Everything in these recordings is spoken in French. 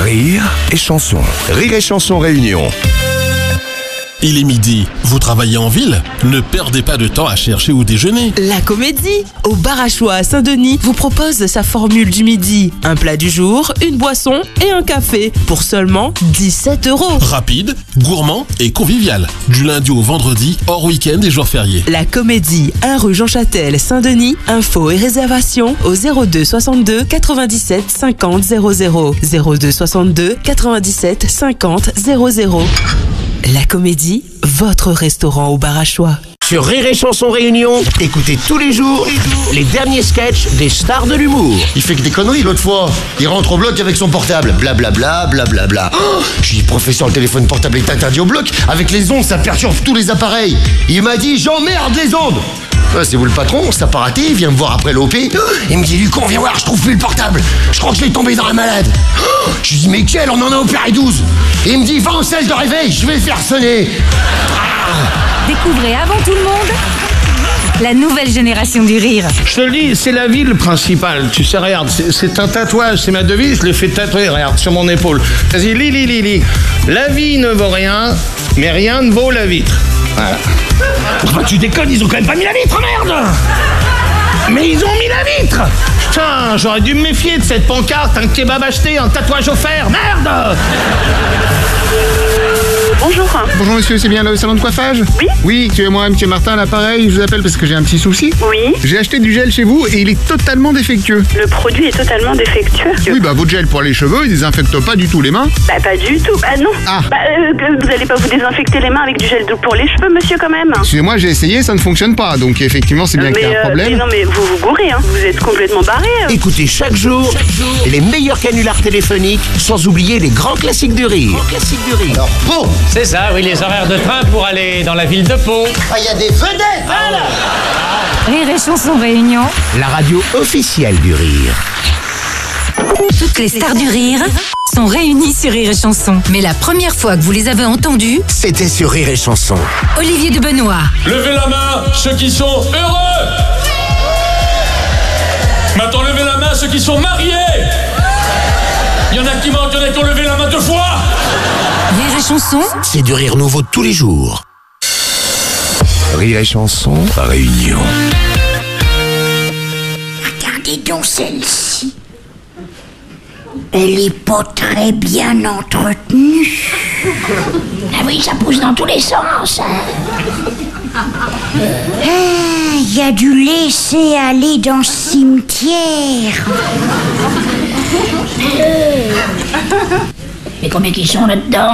Rire et chanson. Rire et chanson réunion. Il est midi, vous travaillez en ville? Ne perdez pas de temps à chercher où déjeuner. La Comédie, au bar à choix à Saint-Denis, vous propose sa formule du midi. Un plat du jour, une boisson et un café pour seulement 17 €. Rapide, gourmand et convivial. Du lundi au vendredi, hors week-end et jours fériés. La Comédie, 1 rue Jean Châtel, Saint-Denis. Infos et réservations au 02 62 97 50 00. 02 62 97 50 00. La Comédie, votre restaurant au bar à choix. Sur Rire et Chanson Réunion, écoutez tous les jours les derniers sketchs des stars de l'humour. Il fait que des conneries l'autre fois. Il rentre au bloc avec son portable. Blablabla, blablabla. Oh, je dis, professeur, le téléphone portable est interdit au bloc. Avec les ondes, ça perturbe tous les appareils. Il m'a dit, j'emmerde les ondes. C'est vous le patron, ça pas raté, il vient me voir après l'OP. Il me dit, du con, viens voir, je trouve plus le portable. Je crois que je l'ai tombé dans la malade. Je lui dis, mais quel, on en a opéré 12. Et il me dit, va en salle de réveil, je vais le faire sonner. Découvrez avant tout le monde la nouvelle génération du rire. Je te le dis, c'est la ville principale. Tu sais, regarde, c'est un tatouage, c'est ma devise, je l'ai fait tatouer, regarde, sur mon épaule. Vas-y, lis. La vie ne vaut rien, mais rien ne vaut la vitre. Voilà. Enfin, tu déconnes, ils ont quand même pas mis la vitre, merde! Mais ils ont mis la vitre! Putain, j'aurais dû me méfier de cette pancarte, un kebab acheté, un tatouage offert, merde! Bonjour. Bonjour monsieur, c'est bien le salon de coiffage? Oui. Oui, excusez-moi, monsieur Martin, à l'appareil, je vous appelle parce que j'ai un petit souci. Oui. J'ai acheté du gel chez vous et il est totalement défectueux. Le produit est totalement défectueux. Oui, bah votre gel pour les cheveux, il désinfecte pas du tout les mains. Bah pas du tout, bah non. Ah. Vous allez pas vous désinfecter les mains avec du gel pour les cheveux, monsieur, quand même. Excusez-moi, j'ai essayé, ça ne fonctionne pas, donc effectivement c'est bien qu'il y a un problème. Mais non, mais vous vous gourrez, hein. Vous êtes complètement barré. Écoutez chaque jour les meilleurs canulars téléphoniques, sans oublier les grands classiques du rire. Alors, Pau. C'est ça, oui, les horaires de train pour aller dans la ville de Pau. Ah, il y a des vedettes. Voilà. Rire et Chanson Réunion. La radio officielle du rire. Toutes les stars du rire sont réunies sur Rire et Chanson. Mais la première fois que vous les avez entendues, C'était sur Rire et Chanson. Olivier de Benoît, Levez la main, ceux qui sont heureux. Maintenant, levez la main, ceux qui sont mariés. Il y en a qui mentent, il y en a qui ont levé la main 2 fois. Rire et Chanson, C'est du rire nouveau tous les jours. Rire et chanson réunion. Regardez donc celle-ci. Elle est pas très bien entretenue. Ah oui, ça pousse dans tous les sens. Il y a du laisser aller dans ce cimetière. Mais combien qu'ils sont là-dedans?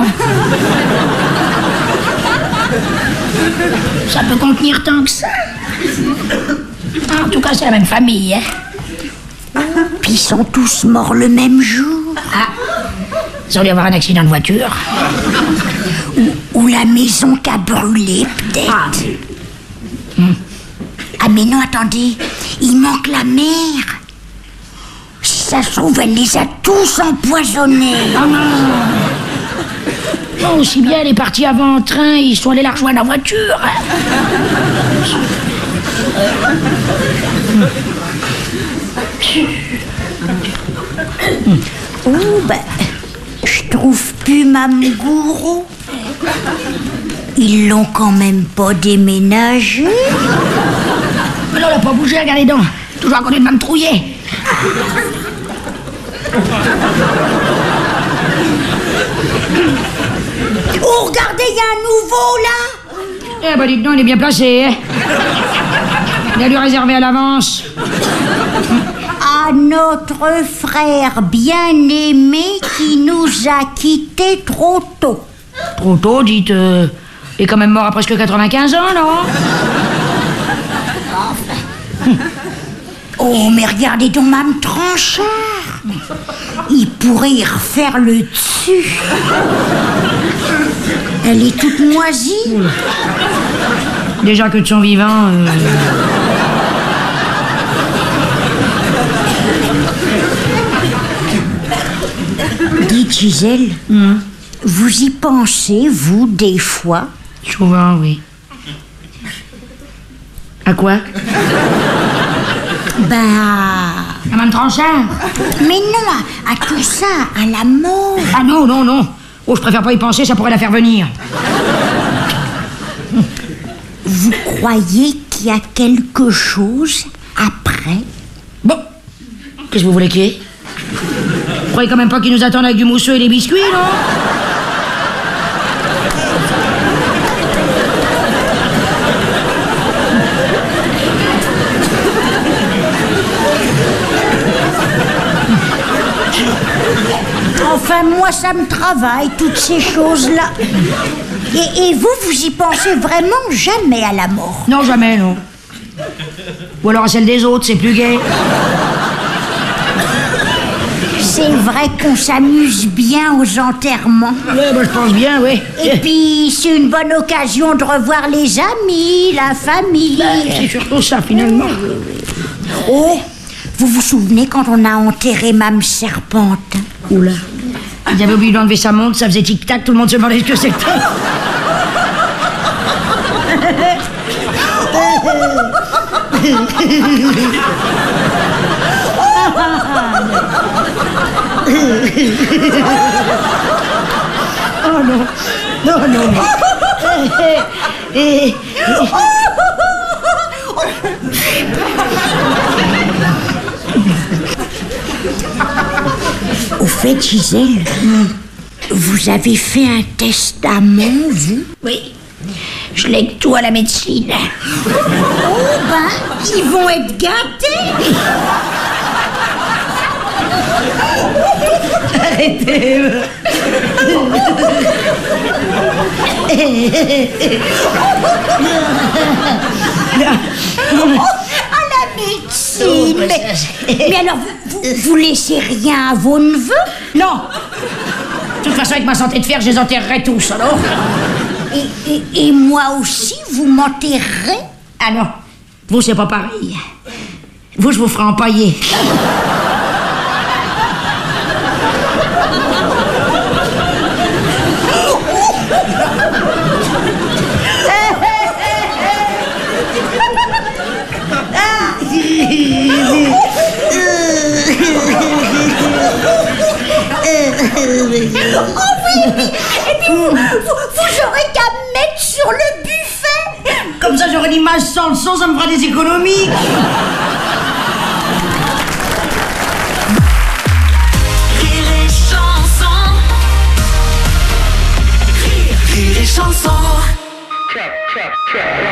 Ça peut contenir tant que ça. En tout cas, c'est la même famille, hein. Puis ils sont tous morts le même jour. Ah, ils ont dû avoir un accident de voiture. Ou la maison qui a brûlé, peut-être. Ah, mais non, attendez, il manque la mère. Si ça se trouve, elle les a tous empoisonnés. Non, aussi bien elle est partie avant en train, ils sont allés la rejoindre en voiture. Je trouve plus Mme Gourou. Ils l'ont quand même pas déménagé. Mais non, elle a pas bougé, regardez donc. Toujours à côté de Mme Trouillet. Oh, regardez, il y a un nouveau, là. eh ben dites donc, il est bien placé, hein. Il a dû réserver à l'avance. À notre frère bien-aimé qui nous a quittés trop tôt. Trop tôt, dites, il est quand même mort à presque 95 ans, non? Oh, mais regardez donc Mme Tranchard. Il pourrait y refaire le dessus. Elle est toute moisie. Déjà que de son vivant... Dites, Gisèle, vous y pensez, vous, des fois? Souvent, oui. À quoi? Ben... À Mme Tranchard? Mais non, à tout ça, à la mort. Ah non, non, non. Oh, je préfère pas y penser, ça pourrait la faire venir. Vous croyez qu'il y a quelque chose après? Bon, qu'est-ce que vous voulez qu'il y ait? Vous croyez quand même pas qu'ils nous attendent avec du mousseux et des biscuits, non? Enfin, moi, ça me travaille, toutes ces choses-là. Et vous, vous y pensez vraiment jamais à la mort? Non, jamais, non. Ou alors à celle des autres, c'est plus gai. C'est vrai qu'on s'amuse bien aux enterrements. Oui, bah, je pense bien, oui. Et puis, c'est une bonne occasion de revoir les amis, la famille. C'est surtout ça, finalement. Oh, vous vous souvenez quand on a enterré Mame Serpente? Oula. Ils avaient oublié d'enlever sa montre, ça faisait tic-tac, tout le monde se demandait ce que c'était. Oh non, non, non, non. Au fait, Gisèle, vous avez fait un testament, vous? Oui, je lègue tout à la médecine. Oh ben, ils vont être gâtés. Arrêtez. À la médecine. Mais alors, vous laissez rien à vos neveux? Non. De toute façon, avec ma santé de fer, je les enterrerai tous, alors. Et moi aussi, vous m'enterrerez? Ah non, vous, c'est pas pareil. Vous, je vous ferai empailler. Oh oui, et puis vous aurez qu'à me mettre sur le buffet. Comme ça, j'aurai l'image sans le son, ça me fera des économies. Rire et chanson. Rire et chanson.